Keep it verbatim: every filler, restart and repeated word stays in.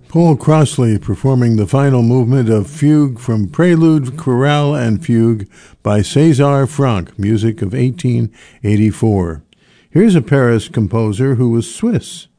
Paul Crossley performing the final movement of Fugue from Prelude, Chorale, and Fugue by César Franck, music of eighteen eighty-four. Here's a Paris composer who was Swiss.